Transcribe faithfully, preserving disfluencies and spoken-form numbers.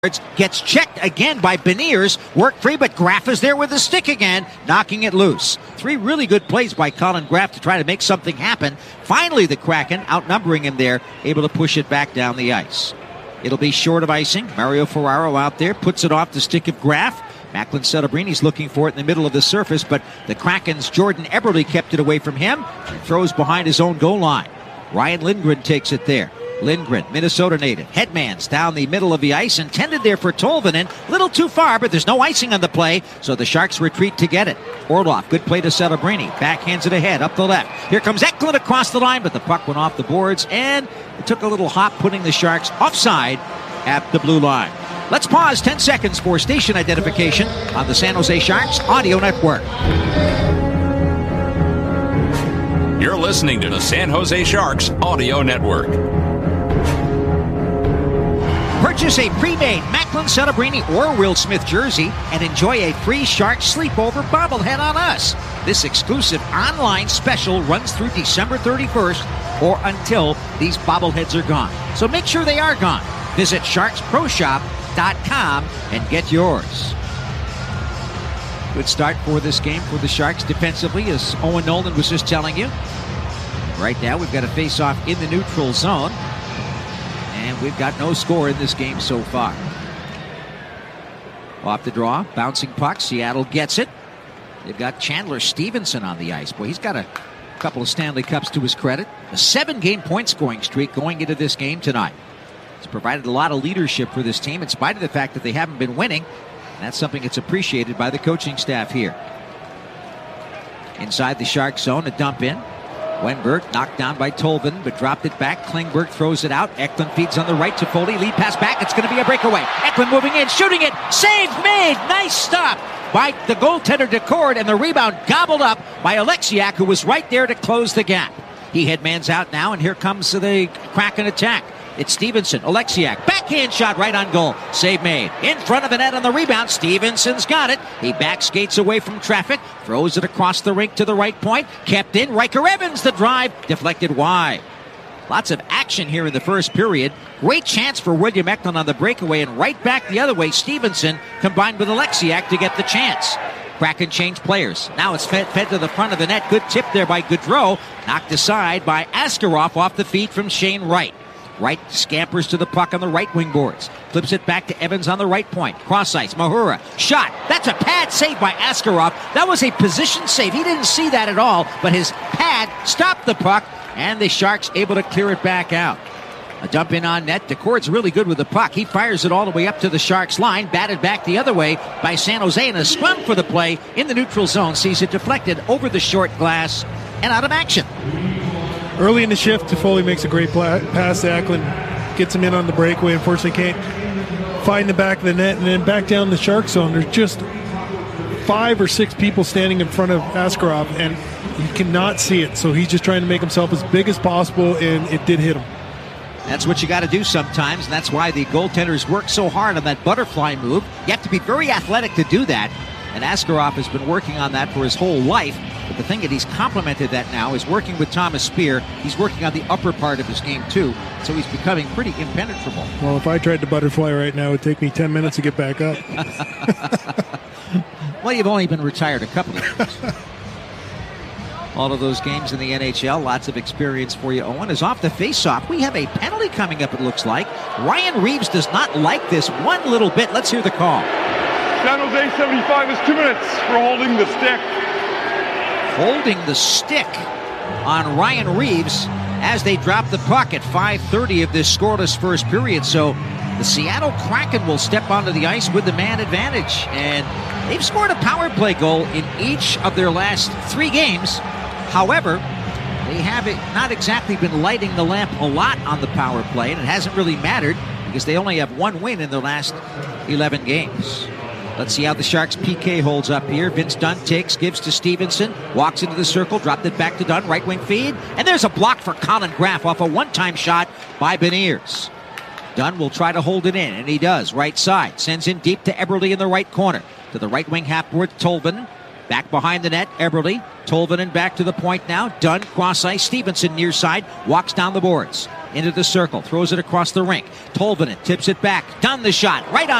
Gets checked again by Beniers. Work free, but Graff is there with the stick again, knocking it loose. Three really good plays by Colin Graff to try to make something happen. Finally, the Kraken, outnumbering him there, able to push it back down the ice. It'll be short of icing. Mario Ferraro out there, puts it off the stick of Graff. Macklin Celebrini looking for it in the middle of the surface, but the Kraken's Jordan Eberle kept it away from him and throws behind his own goal line. Ryan Lindgren takes it there. Lindgren, Minnesota native. Headman's down the middle of the ice, intended there for Tolvanen. Little too far, but there's no icing on the play, so the Sharks retreat to get it. Orlov, good play to Celebrini. Backhands it ahead, up the left. Here comes Eklund across the line, but the puck went off the boards, and it took a little hop, putting the Sharks offside at the blue line. Let's pause ten seconds for station identification on the San Jose Sharks Audio Network. You're listening to the San Jose Sharks Audio Network. Purchase a pre-made Macklin Celebrini or Will Smith jersey and enjoy a free Sharks sleepover bobblehead on us. This exclusive online special runs through December thirty-first or until these bobbleheads are gone. So make sure they are gone. Visit sharks pro shop dot com and get yours. Good start for this game for the Sharks defensively, as Owen Nolan was just telling you. Right now we've got a face-off in the neutral zone. And we've got no score in this game so far. Off the draw, bouncing puck. Seattle gets it. They've got Chandler Stevenson on the ice. Boy, he's got a couple of Stanley Cups to his credit. A seven-game point scoring streak going into this game tonight. He's provided a lot of leadership for this team in spite of the fact that they haven't been winning. And that's something that's appreciated by the coaching staff here. Inside the Shark zone, a dump in. Wenberg knocked down by Tolvanen, but dropped it back. Klingberg throws it out. Eklund feeds on the right to Foley. Lead pass back. It's going to be a breakaway. Eklund moving in, shooting it. Save made. Nice stop by the goaltender Decord, and the rebound gobbled up by Alexiak, who was right there to close the gap. He headmans out now, and here comes the Kraken attack. It's Stevenson, Alexiak, backhand shot right on goal. Save made. In front of the net on the rebound. Stevenson's got it. He back skates away from traffic, throws it across the rink to the right point. Kept in. Riker Evans, the drive, deflected wide. Lots of action here in the first period. Great chance for William Eklund on the breakaway, and right back the other way, Stevenson combined with Alexiak to get the chance. Kraken change players. Now it's fed, fed to the front of the net. Good tip there by Gaudreau. Knocked aside by Askarov off the feet from Shane Wright. Wright scampers to the puck on the right wing boards. Flips it back to Evans on the right point. Cross ice. Mahura. Shot. That's a pad save by Askarov. That was a position save. He didn't see that at all, but his pad stopped the puck, and the Sharks able to clear it back out. A dump in on net. Decord's really good with the puck. He fires it all the way up to the Sharks line. Batted back the other way by San Jose, and a scrum for the play in the neutral zone sees it deflected over the short glass and out of action. Early in the shift, Toffoli makes a great pass to Eklund, gets him in on the breakaway. Unfortunately, can't find the back of the net, and then back down the Shark zone. There's just five or six people standing in front of Askarov, and he cannot see it. So he's just trying to make himself as big as possible, and it did hit him. That's what you got to do sometimes, and that's why the goaltenders work so hard on that butterfly move. You have to be very athletic to do that, and Askarov has been working on that for his whole life. But the thing that he's complemented that now is working with Thomas Speer. He's working on the upper part of his game, too, so he's becoming pretty impenetrable. Well, if I tried to butterfly right now, it would take me ten minutes to get back up. Well, you've only been retired a couple of years. All of those games in the N H L, lots of experience for you, Owen. Is off the face-off. We have a penalty coming up, it looks like. Ryan Reeves does not like this one little bit. Let's hear the call. San Jose seventy-five is two minutes for holding the stick. Holding the stick on Ryan Reeves as they drop the puck at five thirty of this scoreless first period. So the Seattle Kraken will step onto the ice with the man advantage. And they've scored a power play goal in each of their last three games. However, they have not exactly been lighting the lamp a lot on the power play, and it hasn't really mattered because they only have one win in their last eleven games. Let's see how the Sharks P K holds up here. Vince Dunn takes, gives to Stevenson, walks into the circle, dropped it back to Dunn, right wing feed, and there's a block for Colin Graff off a one-time shot by Beniers. Dunn will try to hold it in, and he does. Right side, sends in deep to Eberle in the right corner. To the right wing half-board, Tolvanen. Back behind the net, Eberle. Tolvanen back to the point now. Dunn, cross ice, Stevenson near side, walks down the boards. into the circle, throws it across the rink. Tolvanen tips it back, down the shot, right on